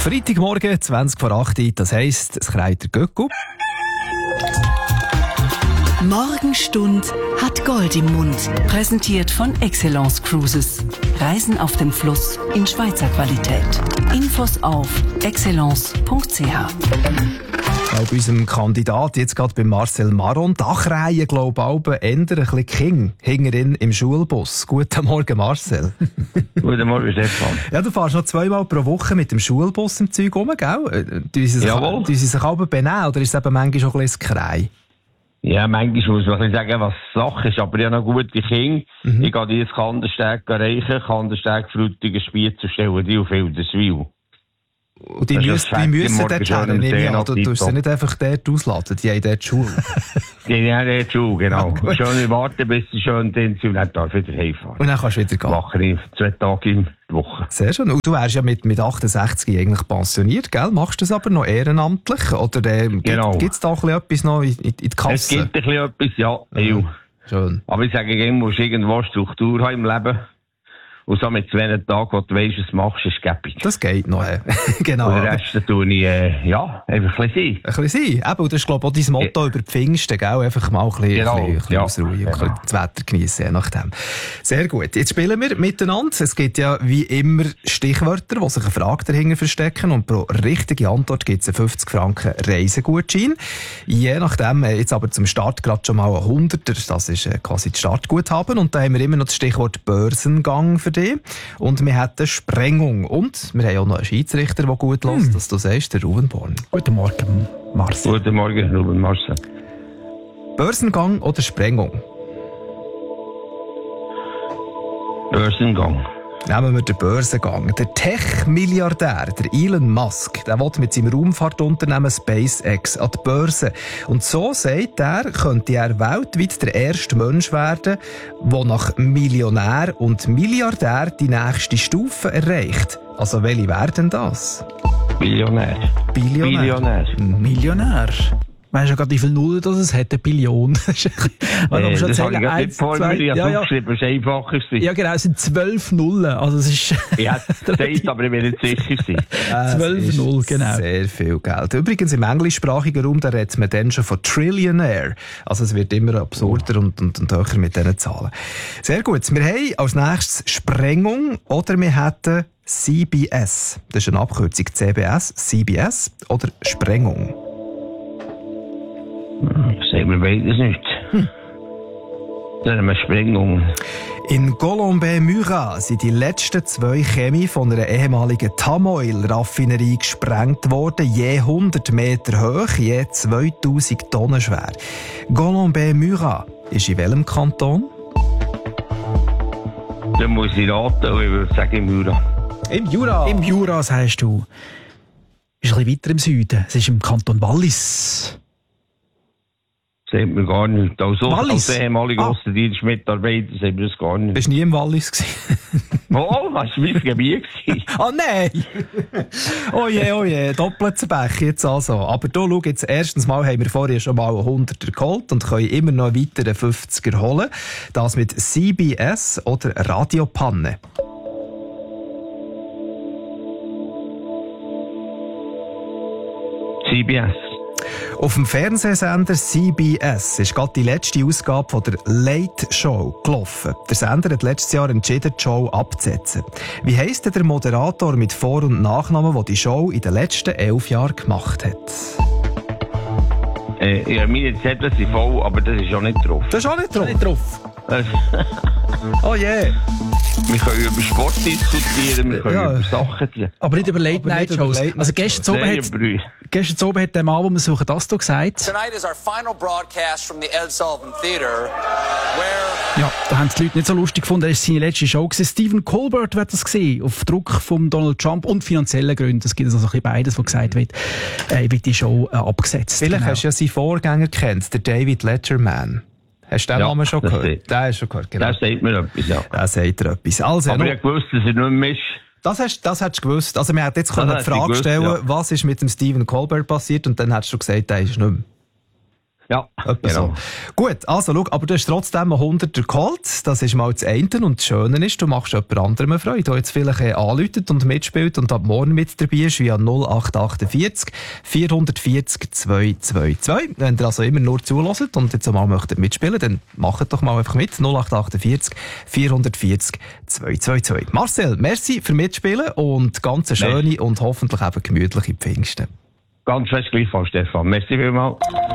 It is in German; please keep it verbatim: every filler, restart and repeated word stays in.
Freitagmorgen, zwanzig vor acht, das heisst, es kreit der Göcku. Morgenstund hat Gold im Mund. Präsentiert von Excellence Cruises. Reisen auf dem Fluss in Schweizer Qualität. Infos auf excellence punkt c h. Auch bei unserem Kandidat, jetzt gerade bei Marcel Maron, Dachreihe, glaube ich, eher ein bisschen King, hinterin im Schulbus. Guten Morgen, Marcel. Guten Morgen, Stefan. Ja, du fährst noch zweimal pro Woche mit dem Schulbus im Zeug rum, gell? Tun sie sich, Jawohl. tun sie sich aber benehmen, oder ist es eben manchmal schon ein bisschen Krei? Ja, manchmal muss man sagen, was Sache ist, aber ich habe noch gute Kinder. Mhm. Ich gehe die ins Kandersteg erreichen, Kandersteg, Frutigen, Spiez und stelle die auf Wilderswil. Und die müssen, die müssen dort her, nehme ich an. Du tust sie nicht einfach dort ausladen, die haben dort die Schule. Die haben dort die Schule, genau. Ja, schön warten, bis sie schön sind und dann darf ich wieder heimfahren. Und dann kannst du wieder gehen. Mache ich zwei Tage in der Woche. Sehr schön. Und du wärst ja mit, mit achtundsechzig eigentlich pensioniert, gell? Machst du das aber noch ehrenamtlich? Oder äh, genau. Gibt es da ein bisschen etwas noch in, in die Kasse? Es gibt ein bisschen etwas, ja. ja. Schön. Aber ich sage, du musst irgendwo Struktur haben im Leben. Und so mit zwei Tagen, wo du weisst, was du machst, ist gäbig. Das geht noch, äh. genau. Und den Rest tue ich, äh, ja, einfach ein bisschen sein. Ein bisschen sein. Eben, und das ist, glaube ich, auch dein Motto ja. über die Pfingsten, gell? Einfach mal ein bisschen, genau. ein bisschen, ein bisschen ja. ausruhen genau. und das Wetter geniessen, je nachdem. Sehr gut. Jetzt spielen wir miteinander. Es gibt ja, wie immer, Stichwörter, wo sich eine Frage dahinter verstecken. Und pro richtige Antwort gibt es einen fünfzig Franken Reisegutschein. Je nachdem, jetzt aber zum Start gerade schon mal ein Hunderter. Das ist äh, quasi das Startguthaben. Und da haben wir immer noch das Stichwort Börsengang für dich. Und wir hatten Sprengung. Und wir haben auch noch einen Schiedsrichter, der gut lässt, hm. dass du sagst, der Ruben Born. Guten Morgen, Marcel. Guten Morgen, Ruben Marcel. Börsengang oder Sprengung? Börsengang. Nehmen wir den Börsengang. Der Tech-Milliardär, der Elon Musk, der will mit seinem Raumfahrtunternehmen SpaceX an die Börse. Und so sagt er, könnte er weltweit der erste Mensch werden, der nach Millionär und Milliardär die nächste Stufe erreicht. Also welche werden das? Billionär. Billionär. Billionär. Mhm. Millionär. Weißt du gerade, wie viele Nullen das es hat? Eine Billion. Das, äh, das habe ich gerade nicht vor mir. Ich habe es aufgeschrieben, es ist einfacher. Ja, genau, es sind zwölf Nullen. Also es ist ich habe es gesagt, aber ich will nicht sicher sein. zwölf Nullen, genau. Sehr viel Geld. Übrigens, im englischsprachigen Raum, da redet man dann schon von Trillionaire. Also es wird immer absurder und, und, und höher mit diesen Zahlen. Sehr gut. Wir haben als nächstes Sprengung oder wir hätten C B S. Das ist eine Abkürzung. C B S, C B S oder Sprengung. Das sehen wir beides nicht. Hm. Dann haben wir Sprengung. In Golombey-Murat sind die letzten zwei Chemie von einer ehemaligen Tamoil-Raffinerie gesprengt worden, je hundert Meter hoch, je zweitausend Tonnen schwer. Golombey-Murat ist in welchem Kanton? Dann muss ich raten, und ich würde sagen im Jura. Im Jura? Im Jura, sagst du. Ist ein bisschen weiter im Süden. Es ist im Kanton Wallis. Das sieht man gar nicht. Also, Wallis? als ehemaliger Ah. Außendienstmitarbeiter sehen wir das gar nicht. Bist du nie im Wallis gewesen? Oh, das war mein Gebiet. Oh nein! Oh je, oh je, doppelt Bech jetzt also. Aber du, schau jetzt, erstens mal haben wir vorher schon mal einen Hunderter geholt und können immer noch einen weiteren fünfziger holen. Das mit C B S oder Radiopanne. C B S. Auf dem Fernsehsender C B S ist gerade die letzte Ausgabe von der Late Show gelaufen. Der Sender hat letztes Jahr entschieden, die Show abzusetzen. Wie heisst denn der Moderator mit Vor- und Nachnamen, der die Show in den letzten elf Jahren gemacht hat? Äh, ja, meine Zettel sind voll, aber das ist auch nicht drauf. Das ist auch nicht drauf? Nicht drauf. Oh je! Yeah. Wir können über Sport diskutieren, wir können Ja. über Sachen reden. Aber nicht über Late-Night-Shows. Late Also gestern Abend hat, gestern Abend hat der Mann, den wir suchen, das hier gesagt. Tonight is our final broadcast from the Ed Sullivan Theater, where... Ja, da haben die Leute nicht so lustig gefunden. Das war seine letzte Show. Stephen Colbert wird das gesehen, auf Druck von Donald Trump und finanziellen Gründen. Es gibt also ein bisschen beides, was gesagt wird, äh, wird die Show äh, abgesetzt. Vielleicht genau. hast du ja seinen Vorgänger kennt, der David Letterman. Hast du den Ja, Namen schon das gehört? ist- Den hast du schon gehört, genau. Das sagt mir etwas, ja. Der sagt dir etwas. Also, Aber noch- ich wusste, dass er nicht mehr ist. Das hast, das hättest du gewusst. Also, wir hätten jetzt können die hätte ich Frage gewusst, stellen, ja. was ist mit dem Stephen Colbert passiert, und dann hättest du gesagt, der ist nicht mehr. Ja, Etwa genau. so. Gut, also schau, aber du hast trotzdem einen Hunderter geholt. Das ist mal das eine. Und das Schöne ist, du machst jemand anderem eine Freude, der jetzt vielleicht äh, anläutet und mitspielt und ab morgen mit dabei ist, via null acht achtundvierzig vierhundertvierzig zweihundertzweiundzwanzig. Wenn ihr also immer nur zuhört und jetzt mal möchtet mitspielen, dann macht doch mal einfach mit. null acht achtundvierzig vierhundertvierzig zweihundertzweiundzwanzig. Marcel, merci für Mitspielen und ganz eine schöne und hoffentlich eben gemütliche Pfingsten. Ganz fest gleichfalls, Stefan. Merci vielmals.